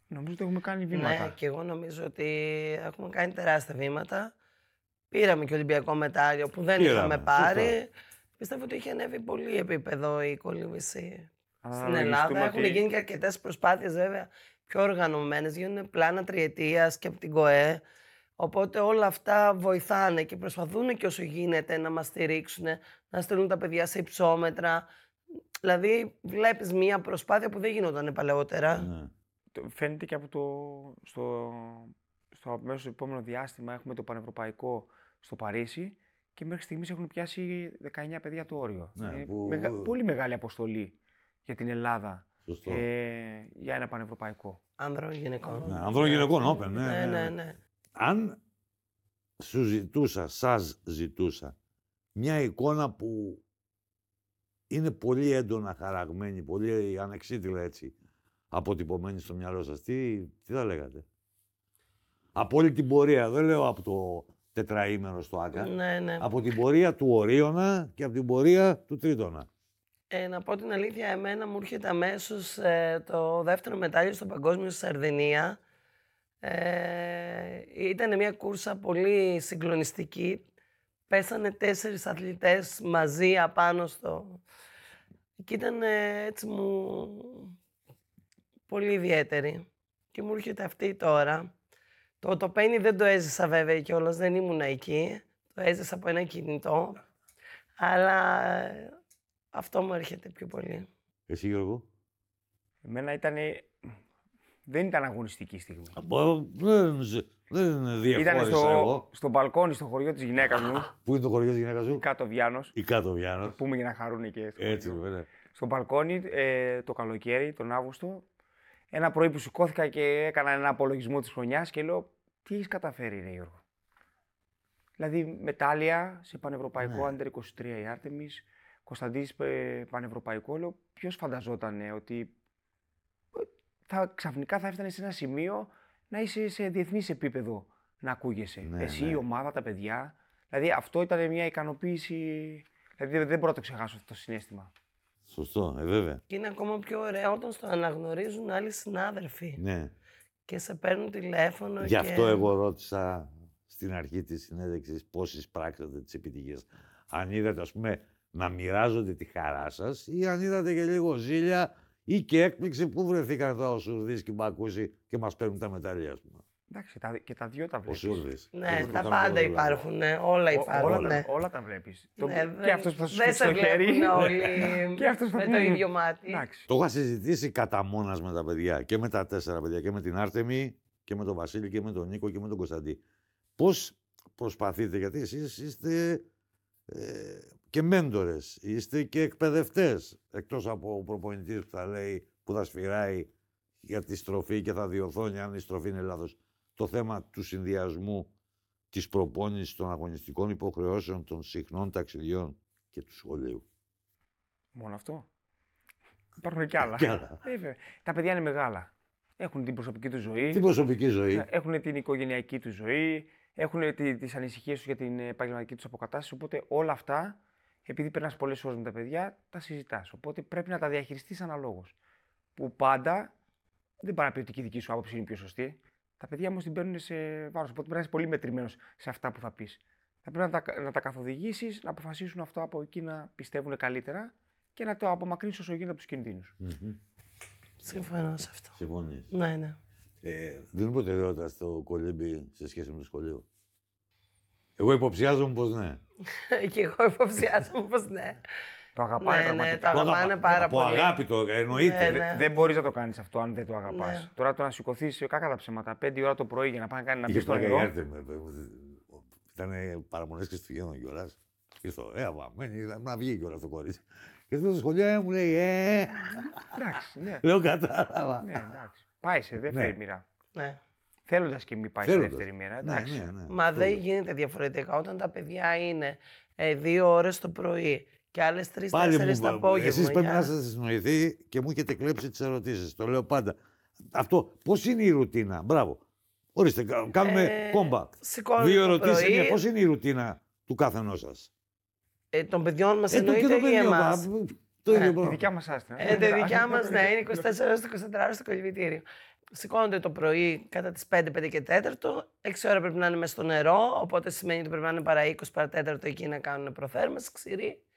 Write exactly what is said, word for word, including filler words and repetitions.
Νομίζω ότι έχουμε κάνει βήματα. Ναι, και εγώ νομίζω ότι έχουμε κάνει τεράστια βήματα. Πήραμε και Ολυμπιακό μετάλλιο που δεν Πήραμε, είχαμε πάρει. σωστά. Πιστεύω ότι είχε ανέβει πολύ επίπεδο η κολύμβηση στην αναλογιστούμε Ελλάδα. Έχουν ότι- γίνει και αρκετές προσπάθειες βέβαια πιο οργανωμένες. Γίνουν πλάνα τριετίας και από την ΚΟΕ. Οπότε όλα αυτά βοηθάνε και προσπαθούν και όσο γίνεται να μας στηρίξουν, να στείλουν τα παιδιά σε υψόμετρα. Δηλαδή βλέπεις μία προσπάθεια που δεν γινόταν παλαιότερα. Ναι. Το- Φαίνεται και από το. Στο, στο αμέσως επόμενο διάστημα έχουμε το πανευρωπαϊκό στο Παρίσι και μέχρι στιγμής έχουν πιάσει δεκαεννιά παιδιά το όριο. Ναι, Είναι που- μεγα- πολύ μεγάλη αποστολή για την Ελλάδα Σωστό. ε, για ένα πανευρωπαϊκό. Άνδρων γυναικών. Ναι, ανδρών γυναικών open, ναι, Ναι, ναι. ναι, ναι. Αν σου ζητούσα, σας ζητούσα, μια εικόνα που είναι πολύ έντονα χαραγμένη, πολύ ανεξίτηλα έτσι, αποτυπωμένη στο μυαλό σας, τι, τι θα λέγατε? Από όλη την πορεία, δεν λέω από το τετραήμερο στο ΆΚΑ, Ναι, ναι. από την πορεία του Ορίωνα και από την πορεία του Τρίτονα. Ε, να πω την αλήθεια, εμένα μου έρχεται αμέσως ε, το δεύτερο μετάλλιο στο παγκόσμιο στη Σαρδινία. Ε, ήταν μια κούρσα πολύ συγκλονιστική. Πέσανε τέσσερις αθλητές μαζί απάνω στο... Και ήταν ε, έτσι μου πολύ ιδιαίτερη. Και μου έρχεται αυτή τώρα. Το τοπένι δεν το έζησα βέβαια κιόλας, δεν ήμουν εκεί. Το έζησα από ένα κινητό. Αλλά ε, αυτό μου έρχεται πιο πολύ. Εσύ Γιώργο? Εμένα ήταν. Δεν ήταν αγωνιστική στιγμή. Από, δεν, δεν διεχώρισα Ήταν στο, εγώ. στο μπαλκόνι στο χωριό της γυναίκας μου, Πού είναι το χωριό της γυναίκας σου? κάτω Βιάνος. Η κάτω Βιάνος. Πούμε για να χαρούν και στο Έτσι, χωριό. βέβαια. Στο μπαλκόνι ε, το καλοκαίρι, τον Αύγουστο, ένα πρωί που σηκώθηκα και έκανα ένα απολογισμό της χρονιάς και λέω τι έχεις καταφέρει ρε Γιώργο? Δηλαδή μετάλλια σε πανευρωπαϊκό Ναι. άντερ είκοσι τρία η Άρτεμις, Κωνσταντής ε, πανευρωπαϊκό, λέω ποιος φανταζόταν ε, ότι θα, ξαφνικά θα έφτανε σε ένα σημείο να είσαι σε διεθνής επίπεδο να ακούγεσαι. Ναι, Εσύ, ναι. η ομάδα, τα παιδιά. Δηλαδή αυτό ήταν μια ικανοποίηση. Δηλαδή δεν μπορώ να το ξεχάσω αυτό το συναίσθημα. Σωστό, ε, βέβαια. Και είναι ακόμα πιο ωραίο όταν στο αναγνωρίζουν άλλοι συνάδελφοι. Ναι. Και σε παίρνουν τηλέφωνο. Γι' και... αυτό εγώ ρώτησα στην αρχή της συνέντευξης πώς εισπράξατε τις επιτυχίες. Αν είδατε, ας πούμε, να μοιράζονται τη χαρά σας ή αν είδατε και λίγο ζήλια ή και έκπληξη που βρεθήκαν εδώ ο Σουρδής και ο Μπακούση και μας παίρνουν τα μετάλλια, ας πούμε. Εντάξει, τα, και τα δυο τα Ο βλέπεις. Σουρδής. Ναι, Εγώ τα το κάνω πάντα δηλαδή. υπάρχουν. Ναι, όλα Ό, υπάρχουν. όλα, ναι. τα, όλα τα βλέπεις. Το- Ναι, και δεν- αυτός που θα σου δεν σφίξει σε το χέρι. βλέπουν όλοι Και αυτός που με θα- το ίδιο μάτι. Εντάξει. Το είχα συζητήσει κατά μόνας με τα παιδιά και με τα τέσσερα παιδιά και με την Άρτεμη και με τον Βασίλη και με τον Νίκο και με τον Κωνσταντή. Πώς προσπαθείτε, γιατί εσείς είστε ε, και μέντορες, είστε και εκπαιδευτές, εκτός από ο προπονητής που θα λέει, που θα σφυράει για τη στροφή και θα διορθώνει αν η στροφή είναι λάθος. Το θέμα του συνδυασμού της προπόνησης των αγωνιστικών υποχρεώσεων, των συχνών ταξιδιών και του σχολείου. Μόνο αυτό. Υπάρχουν και άλλα. Κι άλλα. Ε, βέβαια. Τα παιδιά είναι μεγάλα. Έχουν την προσωπική του ζωή. Την προσωπική ζωή. Έχουν την οικογενειακή του ζωή. Έχουν τι τις ανησυχίες τους για την επαγγελματική τους αποκατάσταση. Οπότε όλα αυτά, επειδή περνάς πολλές ώρες με τα παιδιά, τα συζητάς. Οπότε πρέπει να τα διαχειριστείς αναλόγως. Που πάντα δεν πάει να πει ότι και η δική σου άποψη είναι πιο σωστή. Τα παιδιά όμως την παίρνουν σε βάρος. Οπότε πρέπει να είσαι πολύ μετρημένος σε αυτά που θα πεις. Θα πρέπει να τα, να τα καθοδηγήσεις, να αποφασίσουν αυτό από εκεί να πιστεύουν καλύτερα και να το απομακρύνεις όσο γίνεται από τους κινδύνους. Μμμ. Συμφωνώ σε αυτό. Συμφωνείς. Ναι, ναι. Ε, δίνουν προτεραιότητα στο κολύμπι σε σχέση με το σχολείο. Εγώ υποψιάζομαι πως ναι. Και εγώ υποψιάζομαι πως ναι. Το αγαπάνε Ναι, ναι, πραγματικά. το αγαπάνε πάρα Από πολύ. αγάπη το εννοείται. Ναι, ναι. Δεν μπορείς να το κάνεις αυτό αν δεν το αγαπάς. Ναι. Τώρα το να σηκωθείς κακά τα ψέματα πέντε ώρα το πρωί για να πάνε να κάνει να Είχε μπει στο πλάκα η νερό. Άρτεμ. Ήταν παραμονές Χριστουγέννων κιόλας. Ήρθε ωραία, βαμμένη, να βγει κιόλας το κορίτσι. Και αυτό στο σχολείο μου λέει, ε, Εντάξει, ναι. λέω κατάλαβα. Ναι, εντάξει. Πάει σε δεύτερη Ναι. μοίρα. Ναι. Θέλοντας και μη πάει Θέλοντας. σε δεύτερη μοίρα. Ναι, Εντάξει. ναι, ναι. Μα δεν γίνεται διαφορετικά. Όταν τα παιδιά είναι ε, δύο ώρες το πρωί και άλλες τρεις Πάλι τέσσερις το μου, απόγευμα. εσείς πρέπει για- να σας συνοηθεί και μου έχετε κλέψει τις ερωτήσεις. Το λέω πάντα. Αυτό, πώς είναι η ρουτίνα, μπράβο. Ορίστε, κα- κάνουμε Ε, κόμπα. σηκώνομαι Δύο το ερωτήσεις, πρωί. είναι, πώς είναι η ρουτίνα του καθενός σας. Ε, των παιδιών μας Ε, το και εννοείται το ή παιδί, εμάς. μα, το ίδιο Τη πράγμα. δικιά μας άστρα. Ε, τη δικιά μας, ναι, είναι είκοσι τέσσερις ώρες, είκοσι τέσσερις ώρες στο κολυμπητήριο. Σηκώνονται το πρωί κατά τις πέντε, πέντε και τέταρτο, έξι ώρα πρέπει να είναι μες στο νερό, οπότε σημαίνει ότι πρέπει να είναι παρά είκοσι παρά τέταρτο εκεί να κάνουν προθέρμανση ξηρή.